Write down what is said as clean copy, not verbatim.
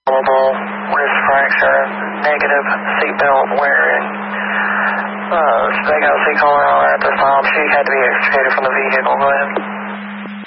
Vulnerable, wrist fracture, negative seatbelt wearing. Spec out C caller at this time. She had to be extricated from the vehicle. Go ahead.